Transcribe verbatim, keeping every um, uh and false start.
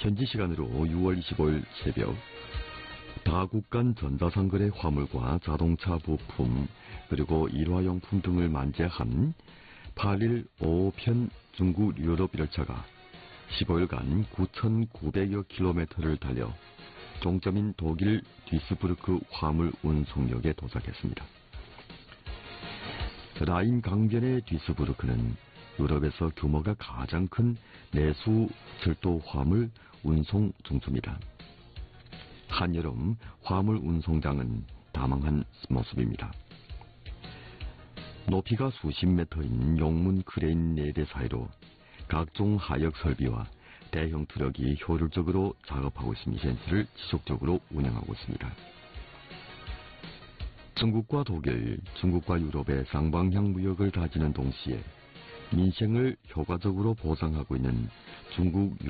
현지 시간으로 유월 이십오일 새벽 다국 간 전자상거래 화물과 자동차 부품 그리고 일화용품 등을 만재한 팔백십오 편 중국 유럽 열차가 십오일간 구천구백여 킬로미터를 달려 종점인 독일 듀스부르크 화물 운송역에 도착했습니다. 라인 강변의 듀스부르크는 유럽에서 규모가 가장 큰 내수 철도 화물 운송 중심이다. 한여름 화물 운송장은 다망한 모습입니다. 높이가 수십 미터인 용문 크레인 네 대 사이로 각종 하역 설비와 대형 트럭이 효율적으로 작업하고 있으며 현지를 지속적으로 운영하고 있습니다. 중국과 독일, 중국과 유럽의 쌍방향 무역을 다지는 동시에 민생을 효과적으로 보장하고 있는 중국